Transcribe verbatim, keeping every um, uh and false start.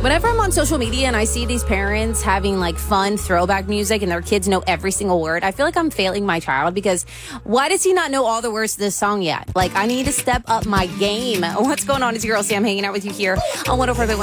Whenever I'm on social media and I see these parents having like fun throwback music and their kids know every single word, I feel like I'm failing my child because why does he not know all the words to this song yet? Like, I need to step up my game. What's going on? It's your girl Sam hanging out with you here on one oh four point one